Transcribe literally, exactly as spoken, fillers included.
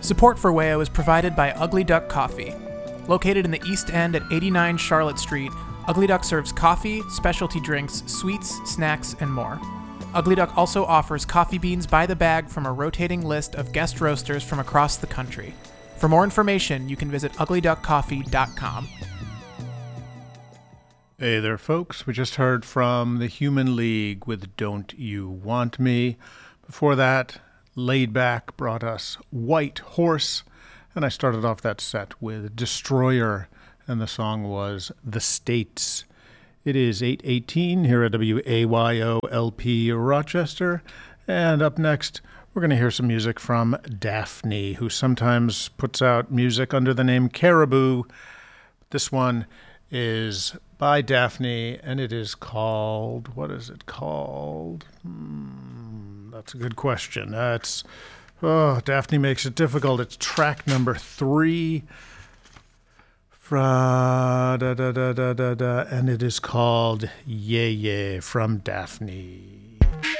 Support for W A O is provided by Ugly Duck Coffee. Located in the East End at eighty-nine Charlotte Street, Ugly Duck serves coffee, specialty drinks, sweets, snacks, and more. Ugly Duck also offers coffee beans by the bag from a rotating list of guest roasters from across the country. For more information, you can visit ugly duck coffee dot com. Hey there, folks. We just heard from the Human League with Don't You Want Me. Before that, Laid Back brought us White Horse, and I started off that set with Destroyer, and the song was The States. It is eight eighteen here at W A Y O L P Rochester, and up next we're going to hear some music from Daphne, who sometimes puts out music under the name Caribou. This one is by Daphne, and it is called, what is it called? Hmm, that's a good question. That's, oh, Daphne makes it difficult. It's track number three, fra, da, da, da, da, da, da, and it is called Ye Ye from Daphne.